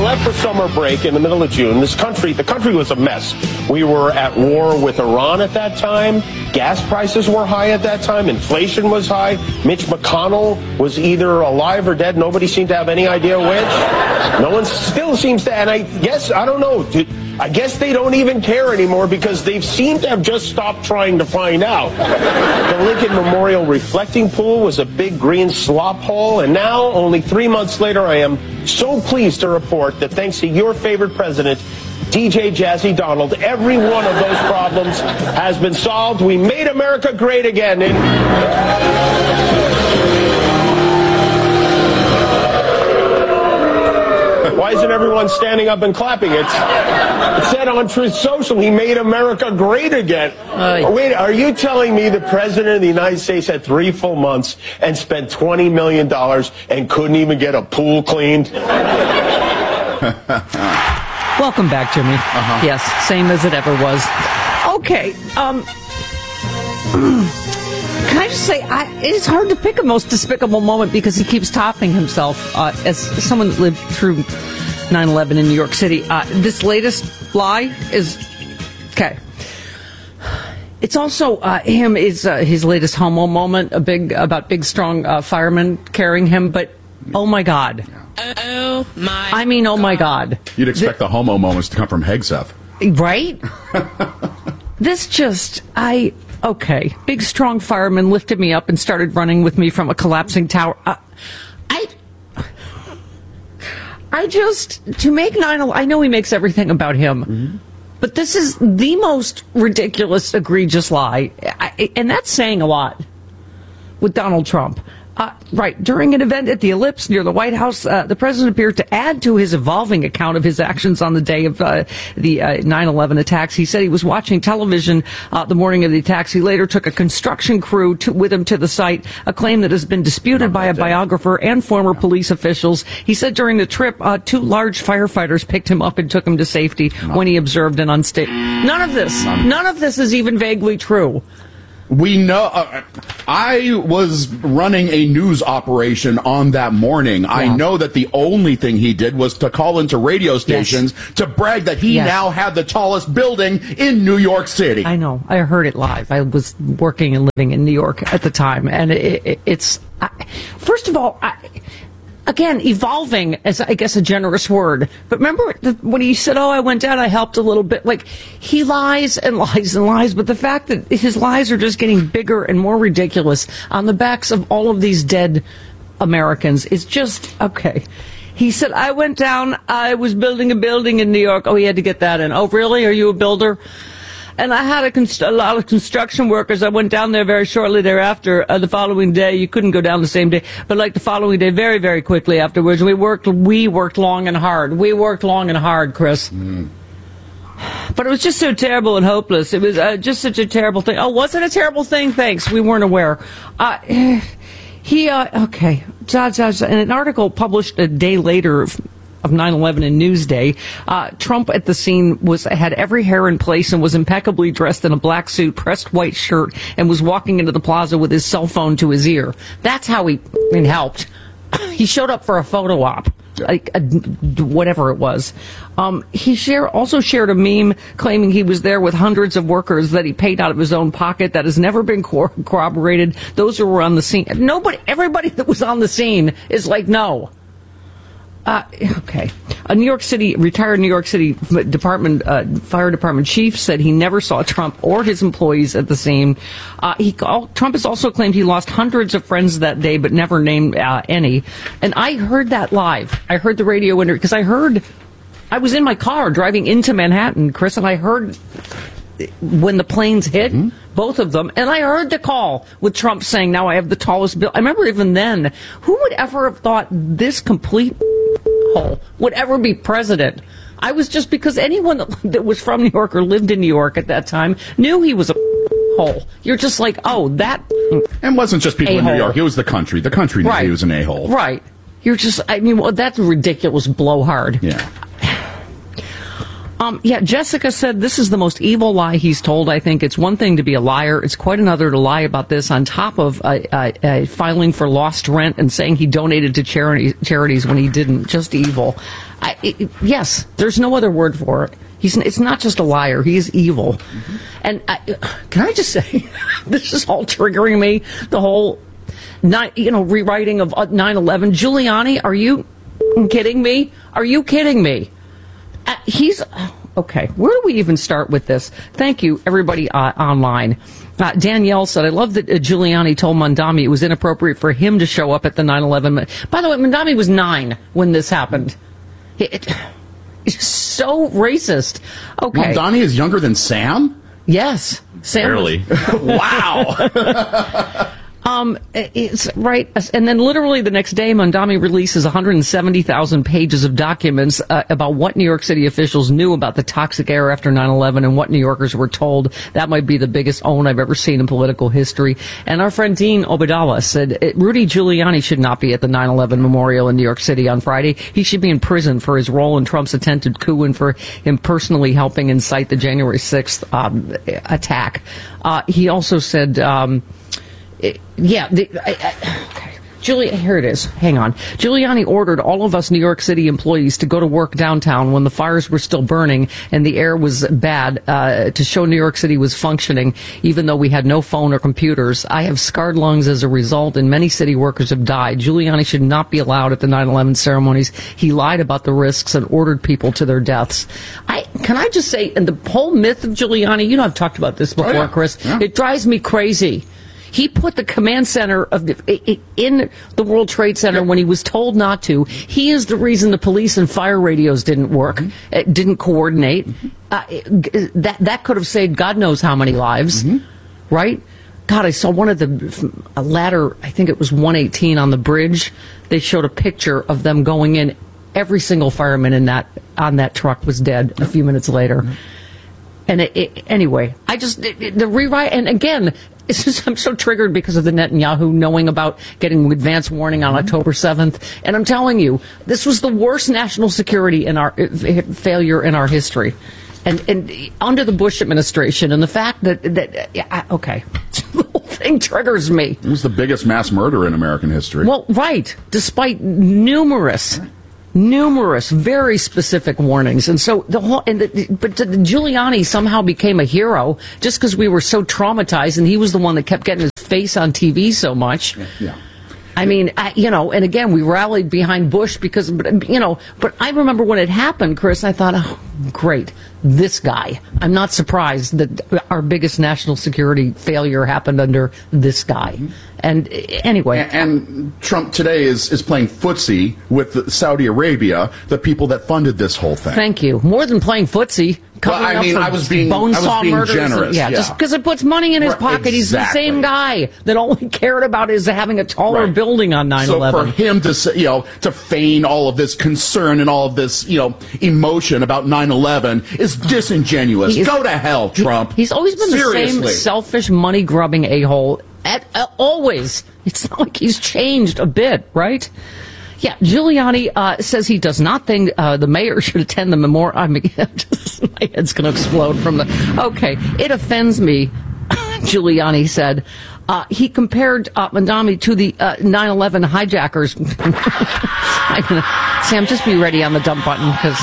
left for summer break in the middle of June. The country was a mess. We were at war with Iran at that time. Gas prices were high at that time. Inflation was high. Mitch McConnell was either alive or dead. Nobody seemed to have any idea which. No one still seems to, and I don't know. I guess they don't even care anymore because they seem to have just stopped trying to find out. The Lincoln Memorial Reflecting Pool was a big green slop hole, and now, only 3 months later, I am so pleased to report that thanks to your favorite president, DJ Jazzy Donald, every one of those problems has been solved. We made America great again. Why isn't everyone standing up and clapping? It said on Truth Social, he made America great again. Wait, are you telling me the president of the United States had 3 full months and spent $20 million and couldn't even get a pool cleaned? Welcome back, Jimmy. Yes, same as it ever was. Okay, can I just say, it's hard to pick a most despicable moment because he keeps topping himself. As someone that lived through 9/11 in New York City, this latest lie is okay. It's also his latest homo moment, about big strong firemen carrying him. But oh my God, oh my God! You'd expect the homo moments to come from Hegseth, right? This just Okay, big strong fireman lifted me up and started running with me from a collapsing tower. To make 9/11, I know he makes everything about him, but this is the most ridiculous, egregious lie, and that's saying a lot with Donald Trump. Right, during an event at the Ellipse near the White House, the president appeared to add to his evolving account of his actions on the day of the 9/11 attacks. He said he was watching television the morning of the attacks. He later took a construction crew with him to the site, a claim that has been disputed by a biographer and former police officials. He said during the trip, 2 large firefighters picked him up and took him to safety when he observed an unstable. None of this is even vaguely true. We know. I was running a news operation on that morning. Yeah. I know that the only thing he did was to call into radio stations to brag that he now had the tallest building in New York City. I know. I heard it live. I was working and living in New York at the time. And it's first of all, again, evolving is, I guess, a generous word. But remember when he said, I went down, I helped a little bit. Like, he lies and lies and lies. But the fact that his lies are just getting bigger and more ridiculous on the backs of all of these dead Americans is just, okay. He said, I went down, I was building a building in New York. Oh, he had to get that in. Oh, really? Are you a builder? And I had a lot of construction workers. I went down there very shortly thereafter. The following day, you couldn't go down the same day, but like the following day, very, very quickly afterwards. We worked long and hard. We worked long and hard, Chris. But it was just so terrible and hopeless. It was just such a terrible thing. Oh, was it a terrible thing? Thanks. We weren't aware. Okay. In an article published a day later of 9/11 in Newsday, Trump at the scene had every hair in place and was impeccably dressed in a black suit, pressed white shirt, and was walking into the plaza with his cell phone to his ear. That's how he helped. He showed up for a photo op, whatever it was. He also shared a meme claiming he was there with hundreds of workers that he paid out of his own pocket. That has never been corroborated. Those who were on the scene, everybody that was on the scene is like, no. Okay. A retired New York City fire department chief said he never saw Trump or his employees at the scene. Trump has also claimed he lost hundreds of friends that day, but never named any. And I heard that live. I heard the radio interview because I was in my car driving into Manhattan, Chris, and I heard when the planes hit, both of them, and I heard the call with Trump saying, now I have the tallest building. I remember even then, who would ever have thought this complete hole would ever be president? I was just because anyone that was from New York or lived in New York at that time knew he was a hole. You're just like, that. And it wasn't just people in New York, it was the country. The country knew he was an a-hole. Right. You're just, that's ridiculous blowhard. Yeah. Yeah, Jessica said this is the most evil lie he's told. I think it's one thing to be a liar. It's quite another to lie about this on top of filing for lost rent and saying he donated to charities when he didn't. Just evil. Yes, there's no other word for it. It's not just a liar. He is evil. Mm-hmm. And can I just say, this is all triggering me. The whole, rewriting of 9/11. Giuliani, are you kidding me? Are you kidding me? He's okay. Where do we even start with this? Thank you, everybody online. Danielle said, I love that Giuliani told Mondami it was inappropriate for him to show up at the 9/11. By the way, Mondami was 9 when this happened. It's so racist. Okay. Mondami is younger than Sam? Yes. Sam. Barely. Wow. It's right. And then literally the next day, Mondami releases 170,000 pages of documents about what New York City officials knew about the toxic air after 9/11 and what New Yorkers were told. That might be the biggest own I've ever seen in political history. And our friend Dean Obeidallah said Rudy Giuliani should not be at the 9/11 memorial in New York City on Friday. He should be in prison for his role in Trump's attempted coup and for him personally helping incite the January 6th attack. He also said... okay. Here it is. Hang on. Giuliani ordered all of us New York City employees to go to work downtown when the fires were still burning and the air was bad to show New York City was functioning, even though we had no phone or computers. I have scarred lungs as a result, and many city workers have died. Giuliani should not be allowed at the 9/11 ceremonies. He lied about the risks and ordered people to their deaths. Can I just say, and the whole myth of Giuliani, I've talked about this before, Chris. Yeah. It drives me crazy. He put the command center in the World Trade Center when he was told not to. He is the reason the police and fire radios didn't work, didn't coordinate. That could have saved God knows how many lives, right? God, I saw one of a ladder, I think it was 118 on the bridge. They showed a picture of them going in. Every single fireman on that truck was dead a few minutes later. And anyway, the rewrite, and again, I'm so triggered because of the Netanyahu knowing about getting advance warning on October 7th. And I'm telling you, this was the worst national security failure in our history. And under the Bush administration, and the fact that the whole thing triggers me. It was the biggest mass murder in American history. Well, right, despite numerous very specific warnings. And so but Giuliani somehow became a hero just because we were so traumatized, and he was the one that kept getting his face on TV so much. Yeah. I mean, and again, we rallied behind Bush but I remember when it happened, Chris, I thought, oh, great, this guy. I'm not surprised that our biggest national security failure happened under this guy. And anyway. And Trump today is playing footsie with Saudi Arabia, the people that funded this whole thing. Thank you. More than playing footsie. I was being generous. Just because it puts money in his pocket. Exactly. He's the same guy that only cared about is having a taller building on 9/11. So for him to say, to feign all of this concern and all of this, emotion about 9/11 is disingenuous. Go to hell, Trump. He's always been the same selfish, money-grubbing a-hole. Always. It's not like he's changed a bit, right? Yeah, Giuliani says he does not think the mayor should attend the memorial. My head's going to explode from the... Okay, it offends me, Giuliani said. He compared Mondami to the 9/11 hijackers. Sam, just be ready on the dump button, because...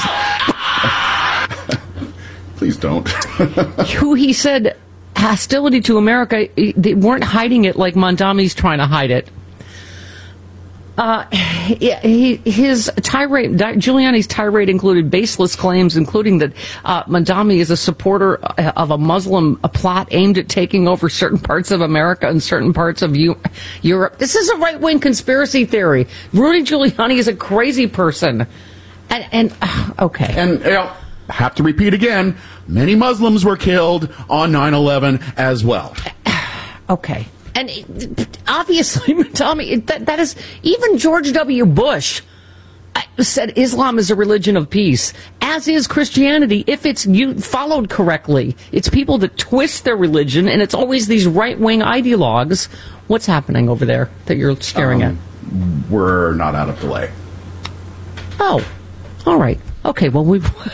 Please don't. Who he said... hostility to America, they weren't hiding it like Mondami's trying to hide it. His tirade, Giuliani's tirade included baseless claims, including that Mondami is a supporter of a Muslim plot aimed at taking over certain parts of America and certain parts of Europe. This is a right-wing conspiracy theory. Rudy Giuliani is a crazy person. Okay. And, have to repeat again, many Muslims were killed on 9/11 as well. Okay. And obviously, Tommy, that is, even George W. Bush said Islam is a religion of peace, as is Christianity, if it's followed correctly. It's people that twist their religion, and it's always these right-wing ideologues. What's happening over there that you're staring at? We're not out of delay. Oh, all right. Okay, well,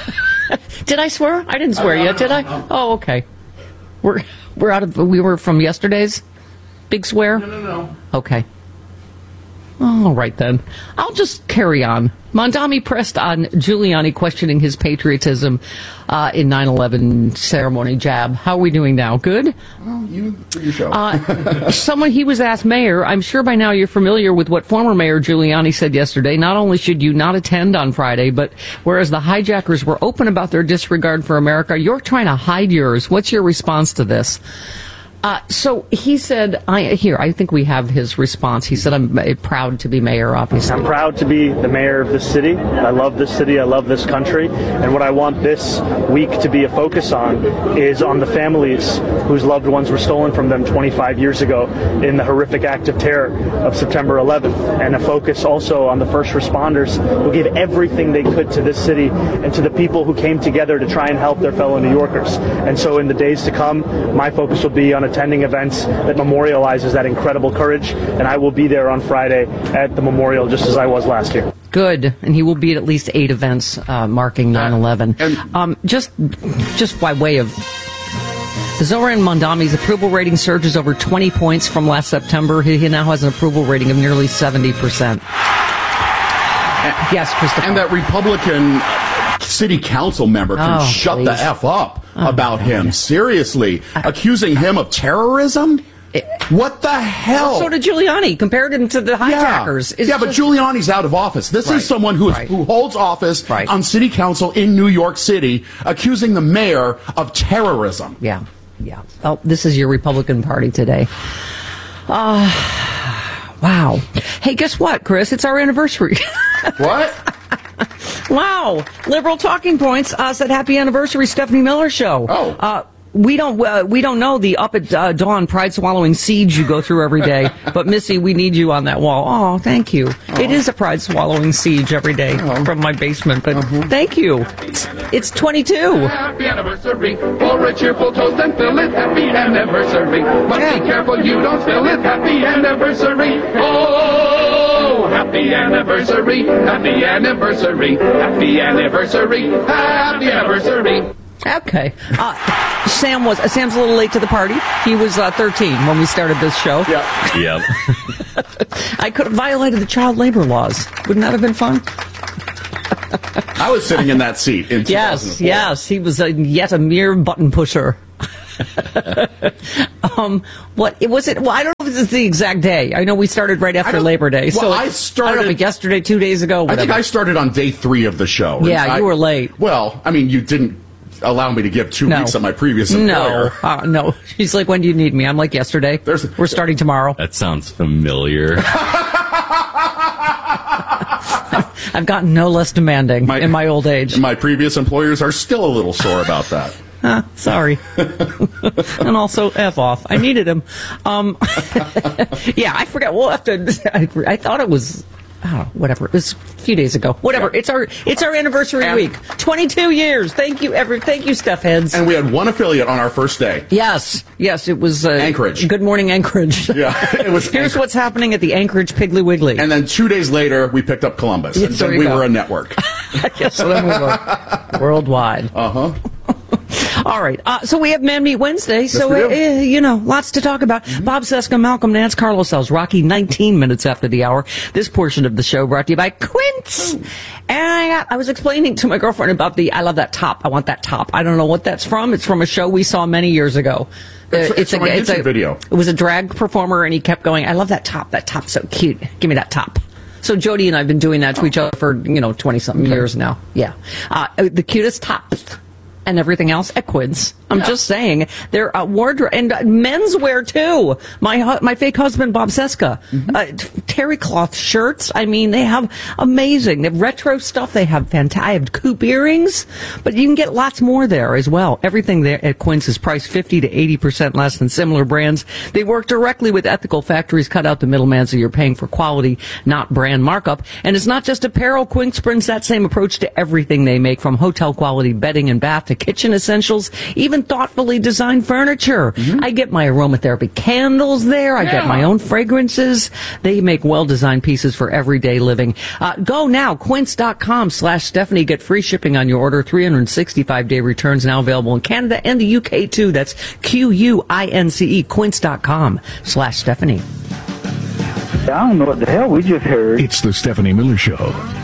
Did I swear? I didn't swear yet, did I? Oh, okay. We were from yesterday's big swear? No. Okay. All right, then. I'll just carry on. Mondami pressed on Giuliani questioning his patriotism in 9/11 ceremony. Jab. How are we doing now? Good? Well, you do your show. He was asked, Mayor, I'm sure by now you're familiar with what former Mayor Giuliani said yesterday. Not only should you not attend on Friday, but whereas the hijackers were open about their disregard for America, you're trying to hide yours. What's your response to this? So he said, I think we have his response. He said, I'm proud to be mayor, obviously. I'm proud to be the mayor of this city. I love this city. I love this country. And what I want this week to be a focus on is on the families whose loved ones were stolen from them 25 years ago in the horrific act of terror of September 11th. And a focus also on the first responders who gave everything they could to this city and to the people who came together to try and help their fellow New Yorkers. And so in the days to come, my focus will be on attending events that memorializes that incredible courage, and I will be there on Friday at the memorial just as I was last year. Good, and he will be at least 8 events marking 9/11. Just by way of Zoran Mondami's approval rating surges over 20 points from last September. He now has an approval rating of nearly 70%. Yes, Christopher. And that Republican city council member can shut the F up about him. Seriously. Accusing him of terrorism? What the hell? Well, so did Giuliani. Compared him to the hijackers. But Giuliani's out of office. This is someone who holds office on city council in New York City, accusing the mayor of terrorism. Yeah. Oh, this is your Republican Party today. Wow. Hey, guess what, Chris? It's our anniversary. What? Wow. Liberal Talking Points said happy anniversary, Stephanie Miller Show. Oh. We don't know the up at dawn pride swallowing siege you go through every day, but Missy, we need you on that wall. Oh, thank you. Oh. It is a pride swallowing siege every day from my basement, but thank you. It's 22. Happy anniversary. Pour a cheerful toast and fill it. Happy anniversary. But be careful you don't spill it. Happy anniversary. Oh, happy anniversary. Happy anniversary. Happy anniversary. Happy anniversary. Okay. Sam's a little late to the party. He was 13 when we started this show. Yep. I could have violated the child labor laws. Wouldn't that have been fun? I was sitting in that seat in 2004. Yes. He was yet a mere button pusher. What was it? Well, I don't know if this is the exact day. I know we started right after Labor Day. Well, so I started. I don't know if yesterday, 2 days ago. Whatever. I think I started on day 3 of the show. Yeah, you were late. Well, I mean, you didn't allow me to give 2 weeks at my previous employer. No. She's like, when do you need me? I'm like, yesterday. We're starting tomorrow. That sounds familiar. I've gotten no less demanding in my old age. My previous employers are still a little sore about that. Sorry. And also, F off. I needed him. Yeah, I forgot. We'll have to. I thought it was. Oh, whatever. It was a few days ago. Whatever. Yeah. It's our anniversary week. 22 years. Thank you, Steph Heads. And we had one affiliate on our first day. Yes, it was Anchorage. Good morning, Anchorage. Yeah, it was. Here's what's happening at the Anchorage Piggly Wiggly. And then 2 days later, we picked up Columbus, and then we were a network. Yes, so then we were worldwide. All right. So we have Man Meet Wednesday. Yes, so, lots to talk about. Bob Cesca, Malcolm Nance, Carlos Sells, Rocky, 19 minutes after the hour. This portion of the show brought to you by Quince. And I was explaining to my girlfriend about I love that top. I want that top. I don't know what that's from. It's from a show we saw many years ago. It's a YouTube video. It was a drag performer, and he kept going, I love that top. That top's so cute. Give me that top. So Jody and I have been doing that to each other for, 20-something years now. Yeah. The cutest tops. And everything else at Quince. I'm just saying, they're wardrobe and menswear too. My fake husband Bob Cesca, terry cloth shirts. I mean, they have amazing. They have retro stuff. They have I have coupe earrings, but you can get lots more there as well. Everything there at Quince is priced 50 to 80% less than similar brands. They work directly with ethical factories, cut out the middleman, so you're paying for quality, not brand markup. And it's not just apparel. Quince brings that same approach to everything they make, from hotel quality bedding and bath to kitchen essentials, even and thoughtfully designed furniture. I get my aromatherapy candles there. I get my own fragrances. They make well-designed pieces for everyday living. Go now, quince.com/Stephanie. Get free shipping on your order. 365-day returns now available in Canada and the UK too. That's QUINCE, quince.com/Stephanie. I don't know what the hell we just heard. It's the Stephanie Miller Show.